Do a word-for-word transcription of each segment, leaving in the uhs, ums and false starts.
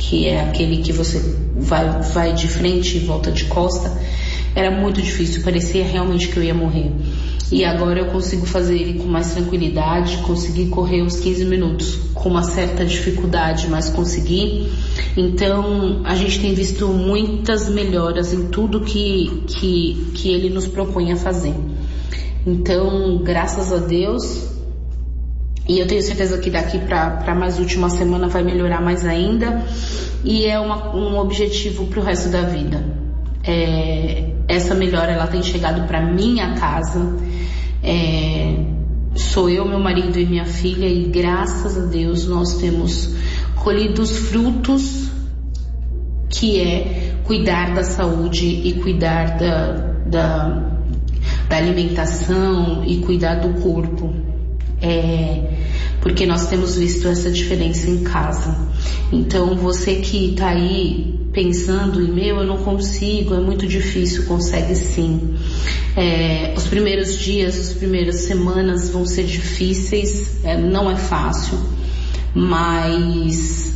que é aquele que você vai, vai de frente e volta de costa, era muito difícil, parecia realmente que eu ia morrer. E agora eu consigo fazer ele com mais tranquilidade, consegui correr os quinze minutos com uma certa dificuldade, mas consegui. Então a gente tem visto muitas melhoras em tudo que, que, que ele nos propõe a fazer. Então, graças a Deus, e eu tenho certeza que daqui para mais última semana vai melhorar mais ainda, e é uma, um objetivo para o resto da vida. É, essa melhora ela tem chegado para minha casa, é, sou eu, meu marido e minha filha, e graças a Deus nós temos colhido os frutos, que é cuidar da saúde e cuidar da, da, da alimentação e cuidar do corpo. É, porque nós temos visto essa diferença em casa. Então você que está aí pensando em meu, eu não consigo, é muito difícil, consegue sim. É, os primeiros dias, as primeiras semanas vão ser difíceis, é, não é fácil, mas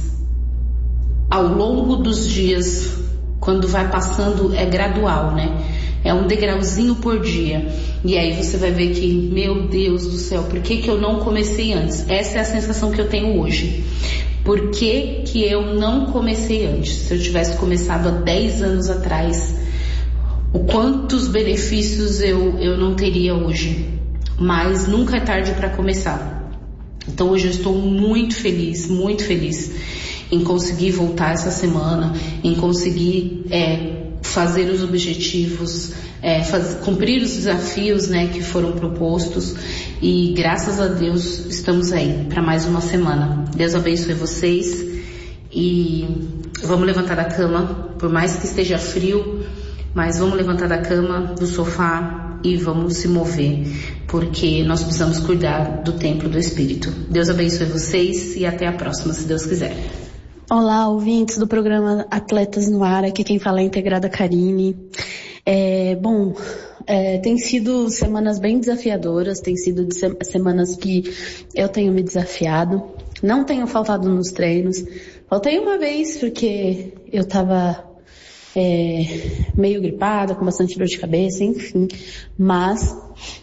ao longo dos dias, quando vai passando, é gradual, né? É um degrauzinho por dia. E aí você vai ver que, meu Deus do céu, por que que eu não comecei antes? Essa é a sensação que eu tenho hoje. Por que que eu não comecei antes? Se eu tivesse começado há dez anos atrás, o quantos benefícios eu, eu não teria hoje? Mas nunca é tarde para começar. Então hoje eu estou muito feliz, muito feliz em conseguir voltar essa semana, em conseguir é, fazer os objetivos, é, faz, cumprir os desafios, né, que foram propostos, e graças a Deus estamos aí para mais uma semana. Deus abençoe vocês e vamos levantar da cama, por mais que esteja frio, mas vamos levantar da cama, do sofá e vamos se mover, porque nós precisamos cuidar do templo do Espírito. Deus abençoe vocês e até a próxima, se Deus quiser. Olá, ouvintes do programa Atletas no Ar, aqui quem fala é a Integrada Karine. É, bom, é, tem sido semanas bem desafiadoras, tem sido de se- semanas que eu tenho me desafiado, não tenho faltado nos treinos, faltei uma vez porque eu tava é, meio gripada, com bastante dor de cabeça, enfim, mas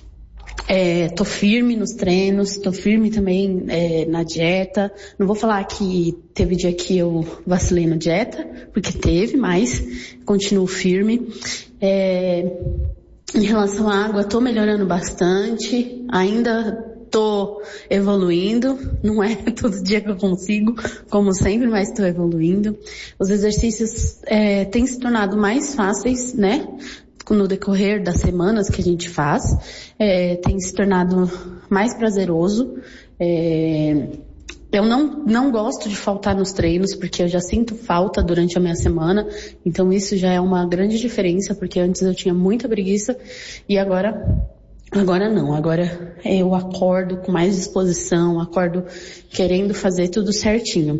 É, tô firme nos treinos, tô firme também é, na dieta. Não vou falar que teve dia que eu vacilei na dieta, porque teve, mas continuo firme. É, em relação à água, tô melhorando bastante, ainda tô evoluindo, não é todo dia que eu consigo, como sempre, mas tô evoluindo. Os exercícios é, têm se tornado mais fáceis, né? No decorrer das semanas que a gente faz, é, tem se tornado mais prazeroso. É, eu não, não gosto de faltar nos treinos, porque eu já sinto falta durante a minha semana, então isso já é uma grande diferença, porque antes eu tinha muita preguiça, e agora, agora não, agora eu acordo com mais disposição, acordo querendo fazer tudo certinho.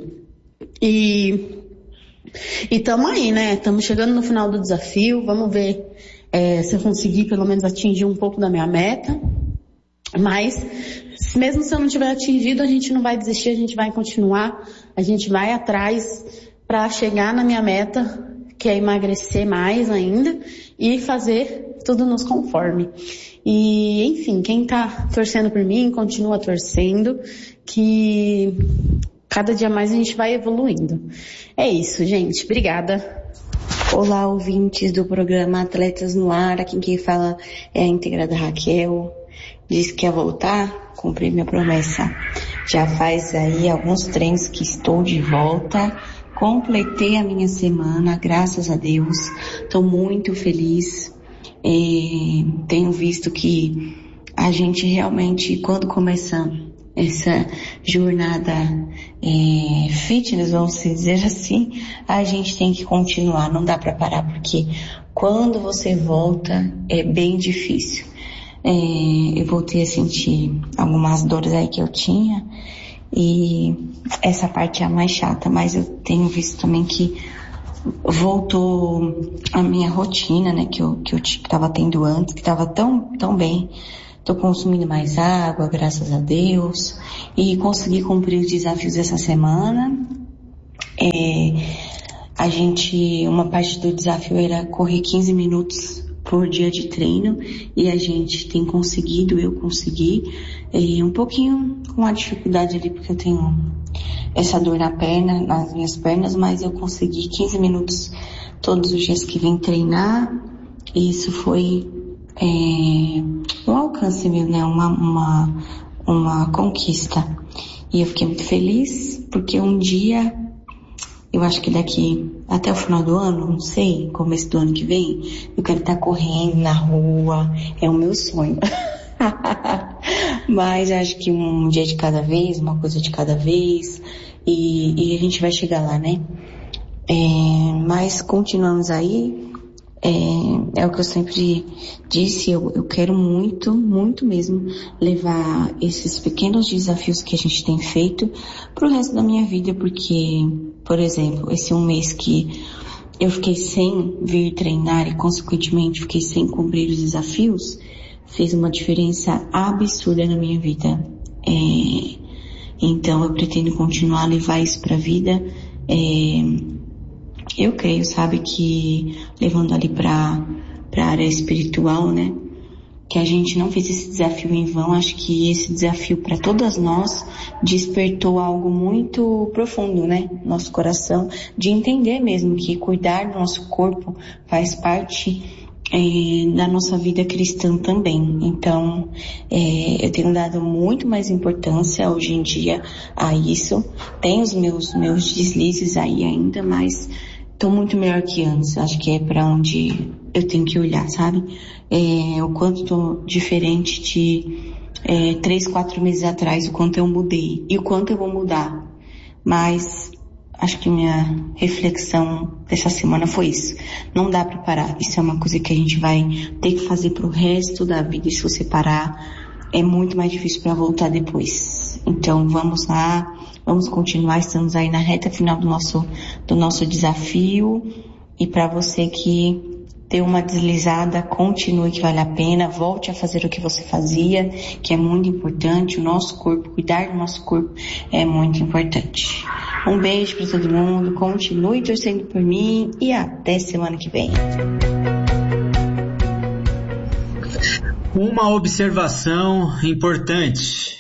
E E tamo aí, né? Estamos chegando no final do desafio. Vamos ver é, se eu conseguir pelo menos atingir um pouco da minha meta. Mas, mesmo se eu não tiver atingido, a gente não vai desistir, a gente vai continuar. A gente vai atrás para chegar na minha meta, que é emagrecer mais ainda e fazer tudo nos conforme. E, enfim, quem tá torcendo por mim, continua torcendo, que cada dia mais a gente vai evoluindo. É isso, gente. Obrigada. Olá, ouvintes do programa Atletas no Ar. Aqui quem fala é a Integrada Raquel. Disse que ia voltar, cumpri minha promessa. Já faz aí alguns treinos que estou de volta. Completei a minha semana, graças a Deus. Estou muito feliz. E tenho visto que a gente realmente, quando começa essa jornada é, fitness, vamos dizer assim, a gente tem que continuar, não dá para parar, porque quando você volta é bem difícil. É, eu voltei a sentir algumas dores aí que eu tinha, e essa parte é a mais chata, mas eu tenho visto também que voltou a minha rotina, né, que eu, que eu tava tendo antes, que tava tão, tão bem. Tô consumindo mais água, graças a Deus, e consegui cumprir os desafios dessa semana. É, a gente, uma parte do desafio era correr quinze minutos por dia de treino e a gente tem conseguido, eu consegui, é, um pouquinho com a dificuldade ali porque eu tenho essa dor na perna, nas minhas pernas, mas eu consegui quinze minutos todos os dias que vim treinar e isso foi é, um alcance meu, né, uma, uma, uma conquista e eu fiquei muito feliz porque um dia, eu acho que daqui até o final do ano, não sei, começo do ano que vem, eu quero estar correndo na rua, é o meu sonho. Mas acho que um dia de cada vez, uma coisa de cada vez, e, e a gente vai chegar lá, né? É, mas continuamos aí, é, é o que eu sempre disse, eu, eu quero muito, muito mesmo levar esses pequenos desafios que a gente tem feito pro resto da minha vida, porque, por exemplo, esse um mês que eu fiquei sem vir treinar e consequentemente fiquei sem cumprir os desafios, fez uma diferença absurda na minha vida. É, então eu pretendo continuar a levar isso pra vida. É, eu creio, sabe, que levando ali pra, pra área espiritual, né, que a gente não fez esse desafio em vão. Acho que esse desafio para todas nós despertou algo muito profundo, né, no nosso coração, de entender mesmo que cuidar do nosso corpo faz parte É, da nossa vida cristã também. Então, é, eu tenho dado muito mais importância hoje em dia a isso. Tenho os meus, meus deslizes aí ainda, mas estou muito melhor que antes. Acho que é para onde eu tenho que olhar, sabe? É, o quanto estou diferente de é, três, quatro meses atrás, o quanto eu mudei e o quanto eu vou mudar. Mas acho que minha reflexão dessa semana foi isso. Não dá para parar. Isso é uma coisa que a gente vai ter que fazer pro resto da vida. E se você parar, é muito mais difícil para voltar depois. Então vamos lá, vamos continuar. Estamos aí na reta final do nosso, do nosso desafio. E para você que deu uma deslizada, continue que vale a pena. Volte a fazer o que você fazia, que é muito importante. O nosso corpo, cuidar do nosso corpo é muito importante. Um beijo para todo mundo, continue torcendo por mim e até semana que vem. Uma observação importante.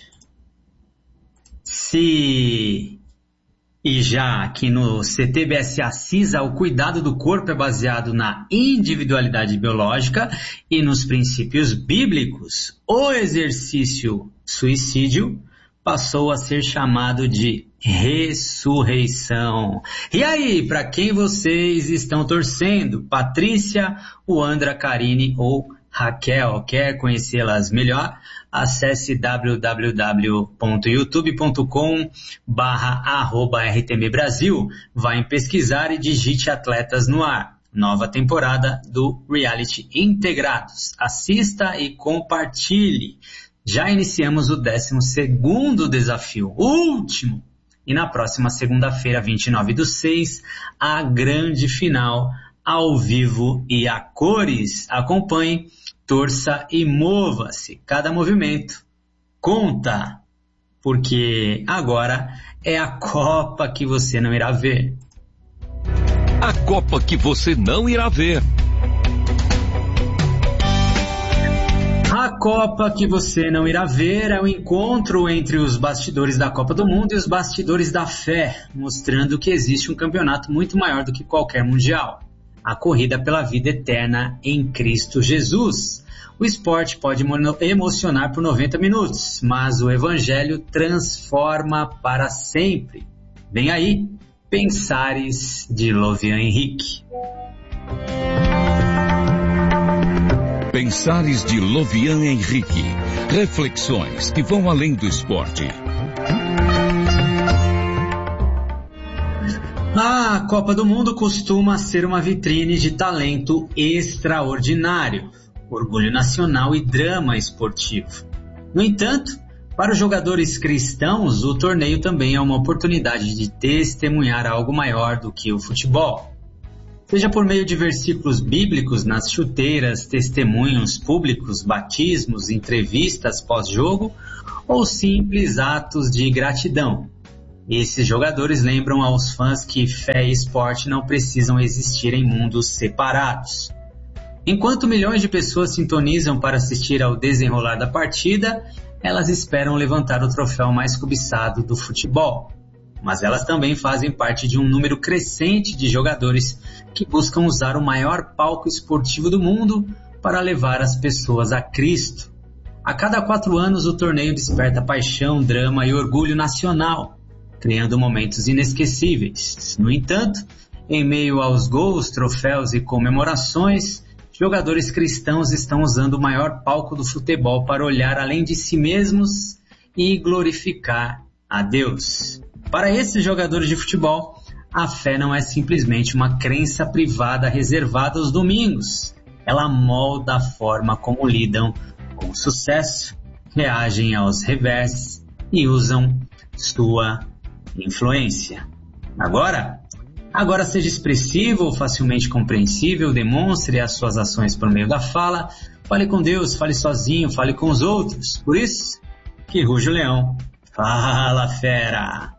Se e já que no C T B S A CISA o cuidado do corpo é baseado na individualidade biológica e nos princípios bíblicos, o exercício suicídio passou a ser chamado de ressurreição. E aí, para quem vocês estão torcendo? Patrícia, Wandra, Karine ou Raquel? Quer conhecê-las melhor? Acesse w w w ponto youtube ponto com barra arroba R T M Brasil. Vá em pesquisar e digite Atletas no Ar. Nova temporada do Reality Integrados. Assista e compartilhe. Já iniciamos o décimo segundo desafio, o último. E na próxima segunda-feira, vinte e nove do seis, a grande final ao vivo e a cores. Acompanhe, torça e mova-se. Cada movimento conta, porque agora é a Copa que você não irá ver. A Copa que você não irá ver. A Copa que você não irá ver é o encontro entre os bastidores da Copa do Mundo e os bastidores da fé, mostrando que existe um campeonato muito maior do que qualquer mundial. A corrida pela vida eterna em Cristo Jesus. O esporte pode emocionar por noventa minutos, mas o evangelho transforma para sempre. Vem aí, Pensares de Lovian Henrique. Pensares de Lovian Henrique. Reflexões que vão além do esporte. A Copa do Mundo costuma ser uma vitrine de talento extraordinário, orgulho nacional e drama esportivo. No entanto, para os jogadores cristãos, o torneio também é uma oportunidade de testemunhar algo maior do que o futebol. Seja por meio de versículos bíblicos nas chuteiras, testemunhos públicos, batismos, entrevistas pós-jogo ou simples atos de gratidão. Esses jogadores lembram aos fãs que fé e esporte não precisam existir em mundos separados. Enquanto milhões de pessoas sintonizam para assistir ao desenrolar da partida, elas esperam levantar o troféu mais cobiçado do futebol. Mas elas também fazem parte de um número crescente de jogadores que buscam usar o maior palco esportivo do mundo para levar as pessoas a Cristo. A cada quatro anos o torneio desperta paixão, drama e orgulho nacional, criando momentos inesquecíveis. No entanto, em meio aos gols, troféus e comemorações, jogadores cristãos estão usando o maior palco do futebol para olhar além de si mesmos e glorificar a Deus. Para esses jogadores de futebol, a fé não é simplesmente uma crença privada reservada aos domingos. Ela molda a forma como lidam com o sucesso, reagem aos reverses e usam sua influência. Agora, agora seja expressivo ou facilmente compreensível, demonstre as suas ações por meio da fala, fale com Deus, fale sozinho, fale com os outros. Por isso, que ruge o leão. Fala, fera!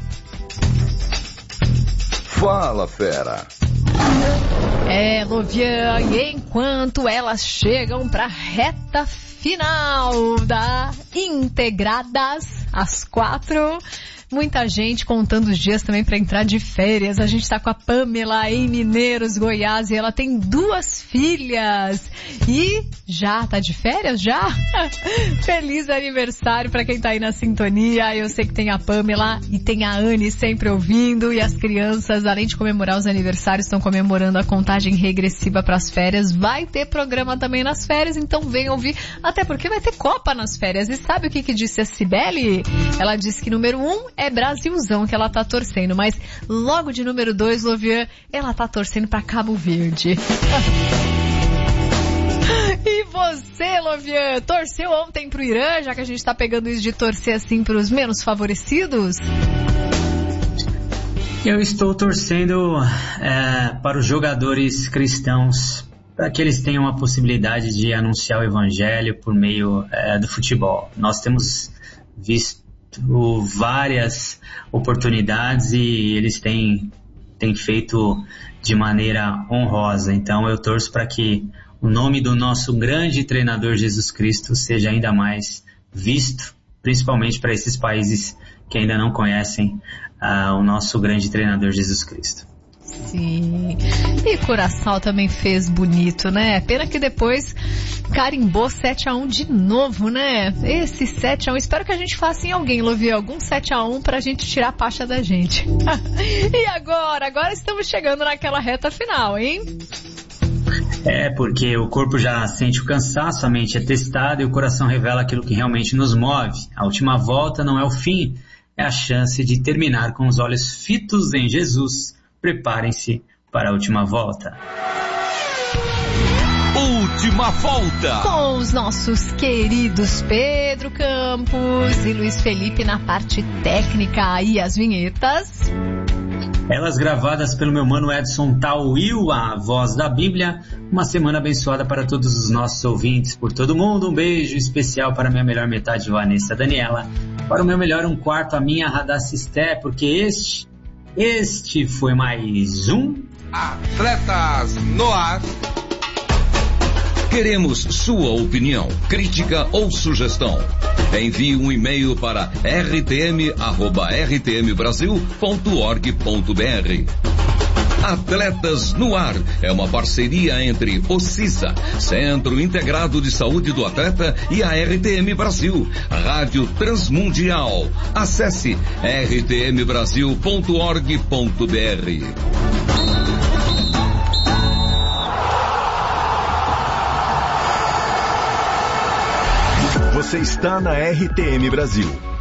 Fala, fera! É, Lovian, e enquanto elas chegam para a reta final da Integradas, às quatro, muita gente contando os dias também para entrar de férias. A gente está com a Pamela em Mineiros, Goiás, e ela tem duas filhas. E já tá de férias? Já? Feliz aniversário para quem tá aí na sintonia. Eu sei que tem a Pamela e tem a Anne sempre ouvindo. E as crianças, além de comemorar os aniversários, estão comemorando a contagem regressiva para as férias. Vai ter programa também nas férias, então vem ouvir. Até porque vai ter Copa nas férias. E sabe o que que disse a Cibele? Ela disse que número um é Brasilzão que ela tá torcendo, mas logo de número dois, Lovian, ela tá torcendo pra Cabo Verde. E você, Lovian, torceu ontem pro Irã, já que a gente tá pegando isso de torcer assim pros menos favorecidos? Eu estou torcendo é, para os jogadores cristãos, para que eles tenham a possibilidade de anunciar o evangelho por meio é, do futebol. Nós temos visto várias oportunidades e eles têm, têm feito de maneira honrosa. Então eu torço para que o nome do nosso grande treinador Jesus Cristo seja ainda mais visto, principalmente para esses países que ainda não conhecem uh, o nosso grande treinador Jesus Cristo. Sim, e Curaçao também fez bonito, né? Pena que depois carimbou sete a um de novo, né? Esse sete a um, espero que a gente faça em alguém, Lovian, algum sete a um pra gente tirar a pacha da gente. E agora? Agora estamos chegando naquela reta final, hein? É, porque o corpo já sente o cansaço, a mente é testada e o coração revela aquilo que realmente nos move. A última volta não é o fim, é a chance de terminar com os olhos fitos em Jesus. Preparem-se para a última volta. Última volta! Com os nossos queridos Pedro Campos e Luiz Felipe na parte técnica e as vinhetas. Elas gravadas pelo meu mano Edson Tauil, a voz da Bíblia. Uma semana abençoada para todos os nossos ouvintes, por todo mundo. Um beijo especial para minha melhor metade, Vanessa Daniela. Para o meu melhor um quarto, a minha Radacisté, porque este... Este foi mais um Atletas no Ar. Queremos sua opinião, crítica ou sugestão. Envie um e-mail para r t m arroba r t m brasil ponto org ponto b r. Atletas no Ar é uma parceria entre o CISA, Centro Integrado de Saúde do Atleta, e a R T M Brasil, Rádio Transmundial. Acesse r t m brasil ponto org ponto b r. Você está na R T M Brasil,